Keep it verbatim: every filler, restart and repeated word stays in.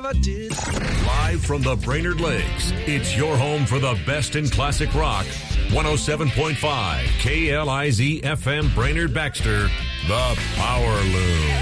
never did. Live from the Brainerd Lakes, it's your home for the best in classic rock. one oh seven point five K L I Z F M Brainerd Baxter, the Power Loom.